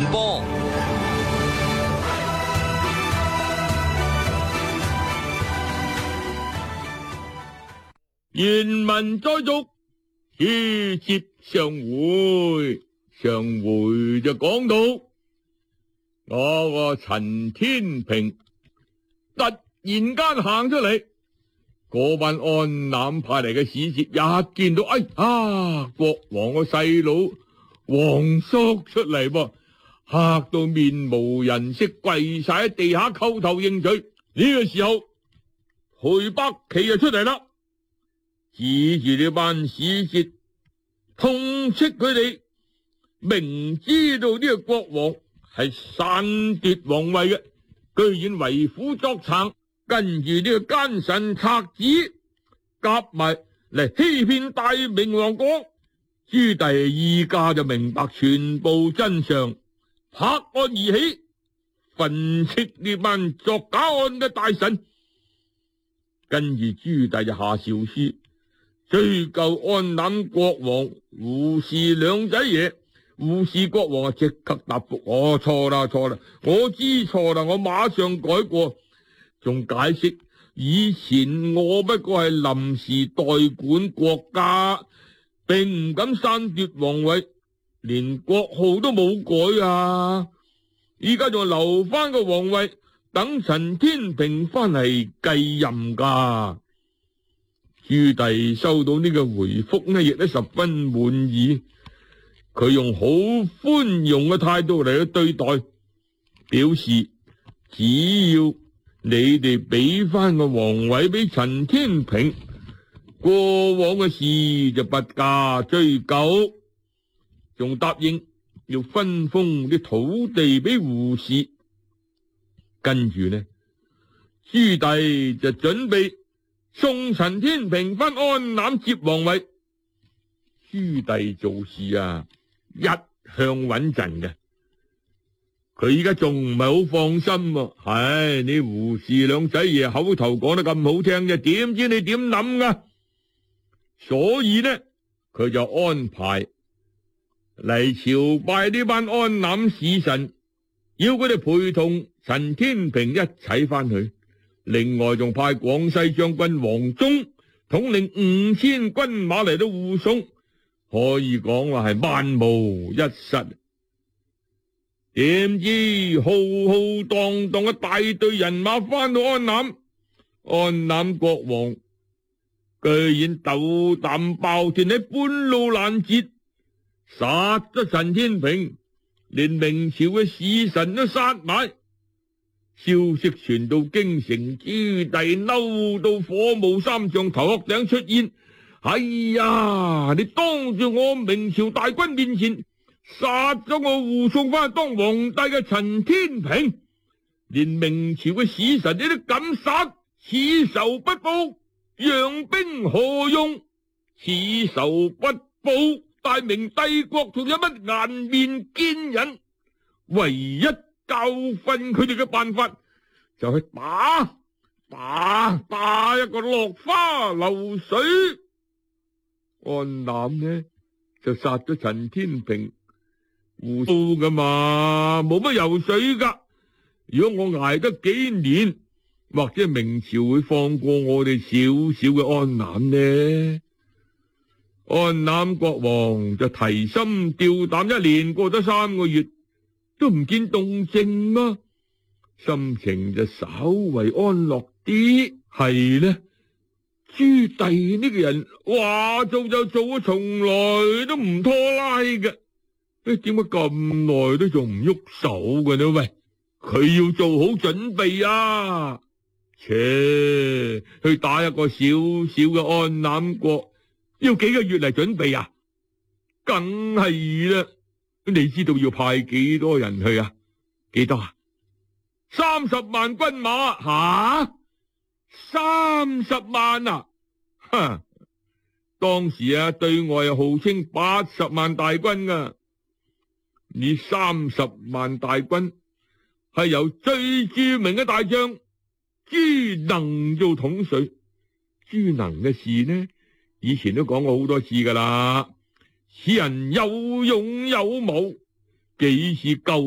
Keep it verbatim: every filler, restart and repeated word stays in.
電波。 原文再續，此節上回，上回就講到我個陳天平突然間行出嚟，嗰班安南派嚟嘅使節一見到，哎啊，國王個細佬皇叔出嚟噃，嚇到面無人色，跪晒喺地下叩頭認罪。呢、這個時候，裴伯奇就出嚟啦，指住呢班使節痛斥佢哋，明知道呢個國王係篡奪皇位嘅，居然為虎作倀，跟住呢個奸臣賊子夾埋嚟欺騙大明王國。朱棣依家就明白全部真相，拍案而起，訓斥呢班作假案嘅大臣。跟住朱棣就下詔書追究安南國王胡氏兩仔爺。胡氏國王啊，即刻答覆：我錯啦，錯啦，我知錯啦，我馬上改過。仲解釋以前我不過係臨時代管國家，並唔敢篡奪皇位，連國號都冇改啊！依家仲留翻個皇位，等陳天平翻嚟繼任噶。朱棣收到呢個回覆呢，亦都十分滿意。佢用好寬容嘅態度嚟去對待，表示只要你哋俾翻個皇位俾陳天平，過往嘅事就不加追究。仲答應要分封啲土地俾胡氏。跟住呢，朱棣就準備送陳天平翻安南接皇位。朱棣做事啊，一向穩陣嘅，佢依家仲唔係好放心喎。唉，你胡氏兩仔爺口頭講得咁好聽啫，點知你點諗噶？所以呢，佢就安排嚟朝拜呢班安南使臣，要佢哋陪同陳天平一齊翻去。另外仲派廣西將軍王忠統領五千軍馬嚟到護送。可以講話係萬無一失。點知浩浩蕩蕩嘅大隊人馬翻到安南，安南國王居然斗膽包天喺半路攔截，殺咗陳天平，連明朝嘅使臣都殺埋。消息傳到京城，朱棣嬲到火冒三丈，頭殼頂出煙。哎呀！你當住我明朝大軍面前殺咗我護送翻去當皇帝嘅陳天平，連明朝嘅使臣你都敢殺，此仇不報，養兵何用？此仇不報，大明帝國仲有乜顏面見人？唯一教訓佢哋嘅辦法就係打打打一個落花流水。安南呢就殺咗陳天平，胡蘇噶嘛，冇乜油水噶。如果我挨得幾年，或者明朝會放過我哋少少嘅安南呢？安南國王就提心吊膽，一連過咗三個月都唔見動靜啊，心情就稍為安樂啲。係呢，朱棣呢個人話做就做，從來都唔拖拉嘅。誒，點解咁耐都仲唔喐手嘅呢？喂，佢要做好準備啊！切，去打一個小小嘅安南國，要幾個月嚟準備啊？梗係啦，你知道要派幾多人去啊？幾多啊？三十萬軍馬吓？三十萬啊！哈！當時啊，對外又號稱八十萬大軍啊。呢三十萬大軍係由最著名嘅大將朱能做統帥。朱能嘅事呢，以前都講過好多次噶啦。此人有勇有謀，幾次救